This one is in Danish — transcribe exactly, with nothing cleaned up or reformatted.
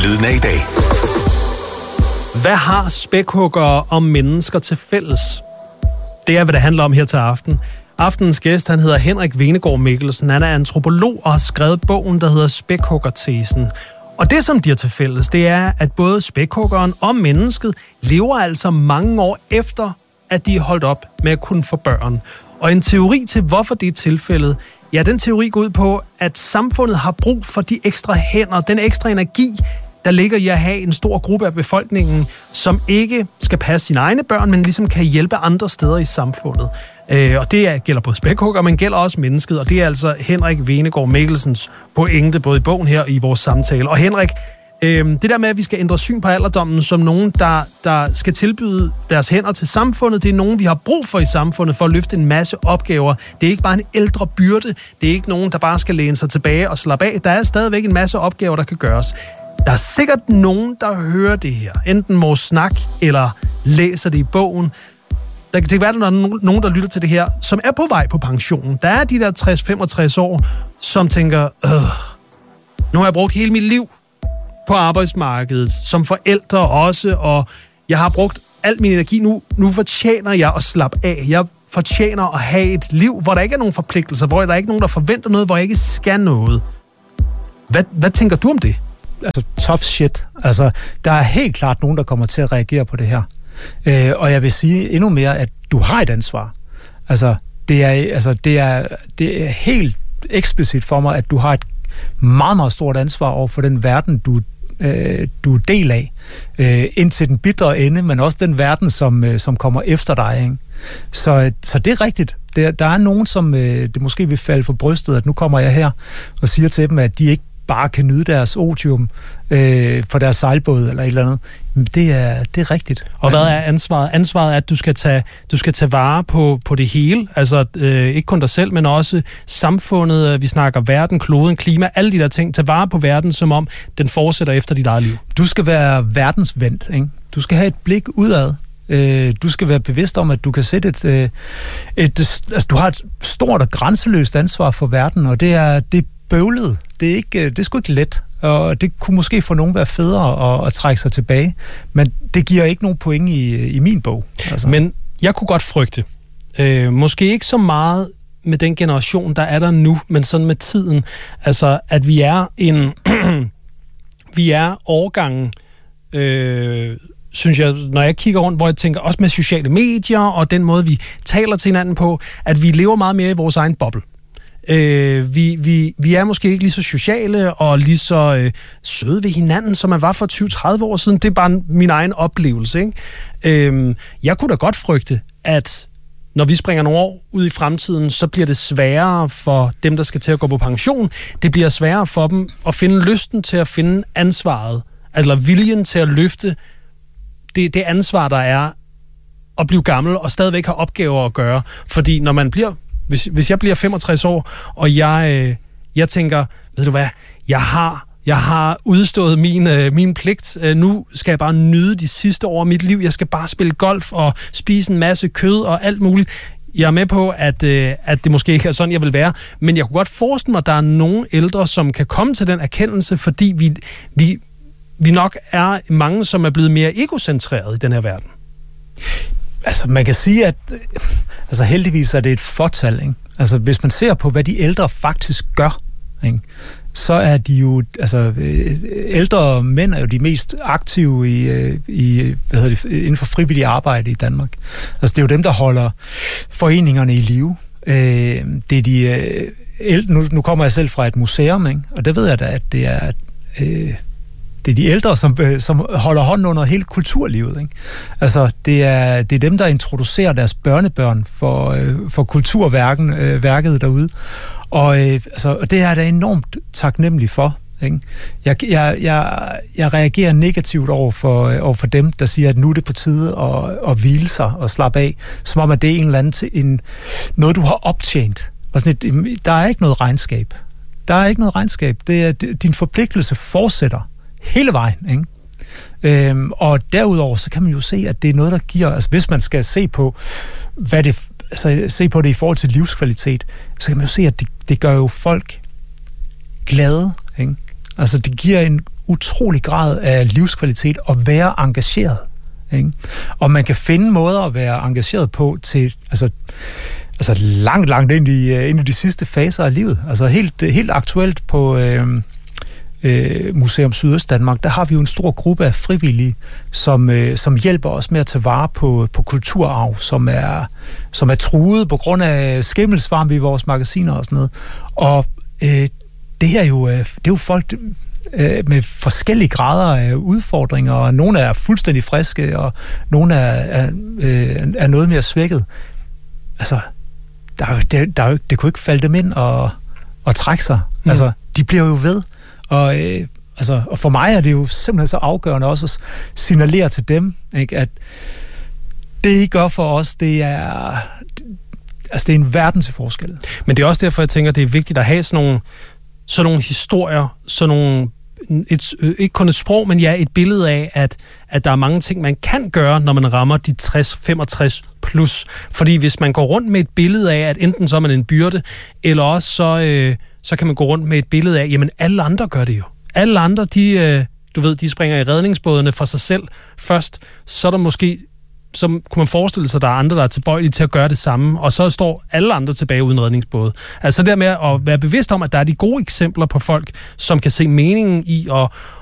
Lyden af i dag. Hvad har spækhuggere og mennesker til fælles? Det er, hvad det handler om her til aften. Aftenens gæst, han hedder Henrik Venegård Mikkelsen. Han er antropolog og har skrevet bogen, der hedder Spækhuggertesen. Og det, som de har til fælles, det er, at både spækhuggeren og mennesket lever altså mange år efter, at de er holdt op med at kunne få børn. Og en teori til, hvorfor det er tilfældet, ja, den teori går ud på, at samfundet har brug for de ekstra hænder, den ekstra energi, der ligger i at have en stor gruppe af befolkningen, som ikke skal passe sine egne børn, men ligesom kan hjælpe andre steder i samfundet. Øh, og det gælder både spækhugger, men gælder også mennesket, og det er altså Henrik Venegård Mikkelsens pointe, både i bogen her og i vores samtale. Og Henrik, øh, det der med, at vi skal ændre syn på alderdommen som nogen, der, der skal tilbyde deres hænder til samfundet, det er nogen, vi har brug for i samfundet for at løfte en masse opgaver. Det er ikke bare en ældre byrde, det er ikke nogen, der bare skal læne sig tilbage og slappe af. Der er stadigvæk en masse opgaver, der kan gøres. Der er sikkert nogen, der hører det her. Enten vores snak, eller læser det i bogen. Der kan være, at der er nogen, der lytter til det her, som er på vej på pensionen. Der er de der tres til femogtres år, som tænker, øh, nu har jeg brugt hele mit liv på arbejdsmarkedet, som forældre også, og jeg har brugt al min energi. Nu, nu fortjener jeg at slappe af. Jeg fortjener at have et liv, hvor der ikke er nogen forpligtelser, hvor der er ikke nogen, der forventer noget, hvor jeg ikke skal noget. Hvad, hvad tænker du om det? Altså, tough shit. Altså, der er helt klart nogen, der kommer til at reagere på det her. Øh, og jeg vil sige endnu mere, at du har et ansvar. Altså, det er, altså, det er, det er helt eksplicit for mig, at du har et meget, meget stort ansvar over for den verden, du, øh, du er del af. Øh, indtil den bitre ende, men også den verden, som, øh, som kommer efter dig. Ikke? Så, så det er rigtigt. Der, der er nogen, som øh, det måske vil falde for brystet, at nu kommer jeg her og siger til dem, at de ikke bare kan nyde deres otium øh, for deres sejlbåd eller et eller andet. Men det er, det er rigtigt. Og hvad er ansvaret? Ansvaret er, at du skal tage, du skal tage vare på, på det hele. Altså øh, ikke kun dig selv, men også samfundet. Vi snakker verden, kloden, klima, alle de der ting. Tag vare på verden, som om den fortsætter efter dit eget liv. Du skal være verdensvendt, ikke? Du skal have et blik udad. Øh, du skal være bevidst om, at du kan sætte et, et, et altså, du har et stort og grænseløst ansvar for verden, og det er det bøvlet. Det er, ikke, det er sgu ikke let, og det kunne måske for nogen være federe at, at trække sig tilbage, men det giver ikke nogen point i, i min bog. Altså. Men jeg kunne godt frygte, øh, måske ikke så meget med den generation, der er der nu, men sådan med tiden, altså at vi er en, vi er årgangen, øh, synes jeg, når jeg kigger rundt, hvor jeg tænker, også med sociale medier, og den måde, vi taler til hinanden på, at vi lever meget mere i vores egen boble. Øh, vi, vi, vi er måske ikke lige så sociale og lige så øh, søde ved hinanden, som man var for tyve til tredive år siden. Det er bare min egen oplevelse. Ikke? Øh, jeg kunne da godt frygte, at når vi springer nogle år ud i fremtiden, så bliver det sværere for dem, der skal til at gå på pension. Det bliver sværere for dem at finde lysten til at finde ansvaret, eller viljen til at løfte det, det ansvar, der er at blive gammel og stadigvæk have opgaver at gøre. Fordi når man bliver Hvis, hvis jeg bliver femogtres år, og jeg, øh, jeg tænker, ved du hvad, jeg har, jeg har udstået min, øh, min pligt. Øh, nu skal jeg bare nyde de sidste år af mit liv. Jeg skal bare spille golf og spise en masse kød og alt muligt. Jeg er med på, at, øh, at det måske ikke er sådan, jeg vil være. Men jeg kunne godt forestille mig, at der er nogle ældre, som kan komme til den erkendelse, fordi vi, vi, vi nok er mange, som er blevet mere egocentreret i den her verden. Altså, man kan sige, at altså, heldigvis er det et fortal, ikke? Altså, hvis man ser på, hvad de ældre faktisk gør, ikke? Så er de jo, altså, ældre mænd er jo de mest aktive i, i hvad hedder det, inden for frivillig arbejde i Danmark. Altså, det er jo dem, der holder foreningerne i live. Det er de ældre, nu, nu kommer jeg selv fra et museum, ikke? Og der ved jeg da, at det er det er de ældre, som, som holder hånden under hele kulturlivet. Ikke? Altså, det er, det er dem, der introducerer deres børnebørn for, øh, for kulturværken, øh, værket derude. Og, øh, altså, og det er jeg da enormt taknemmelig for. Ikke? Jeg, jeg, jeg, jeg reagerer negativt over for, over for dem, der siger, at nu er det på tide at, at hvile sig og slappe af, som om at det er en eller anden til en, noget, du har optjent. Og sådan et, der er ikke noget regnskab. Der er ikke noget regnskab. Det er, det, din forpligtelse fortsætter hele vejen, ikke? Øhm, og derudover, så kan man jo se, at det er noget, der giver, altså hvis man skal se på, hvad det, altså se på det i forhold til livskvalitet, så kan man jo se, at det, det gør jo folk glade, ikke? Altså det giver en utrolig grad af livskvalitet at være engageret. Ikke? Og man kan finde måder at være engageret på til, altså, altså langt, langt ind i, ind i de sidste faser af livet. Altså helt, helt aktuelt på øh, øh, Museum Sydøstdanmark, der har vi jo en stor gruppe af frivillige, som, øh, som hjælper os med at tage vare på, på kulturarv, som er, som er truet på grund af skimmelsvamp i vores magasiner og sådan noget. Og øh, det er jo, det er jo folk øh, med forskellige grader af udfordringer, og nogle er fuldstændig friske, og nogle er, er, øh, er noget mere svækket. Altså, der er jo, der, der er jo, det kunne ikke falde dem ind og, og trække sig. Mm. Altså, de bliver jo ved. Og, øh, altså, og for mig er det jo simpelthen så afgørende også at signalere til dem, ikke, at det, I gør for os, det er... Altså, det er en verden til forskel. Men det er også derfor, jeg tænker, det er vigtigt at have sådan nogle, sådan nogle historier, sådan nogle, et, ikke kun et sprog, men ja, et billede af, at, at der er mange ting, man kan gøre, når man rammer de tres femogtres plus. Fordi hvis man går rundt med et billede af, at enten så er man en byrde, eller også så, øh, så kan man gå rundt med et billede af, jamen alle andre gør det jo. Alle andre, de, øh, du ved, de springer i redningsbådene for sig selv først, så er der måske... så kunne man forestille sig, at der er andre, der er tilbøjelige til at gøre det samme, og så står alle andre tilbage uden redningsbåde. Altså der med at være bevidst om, at der er de gode eksempler på folk, som kan se meningen i at,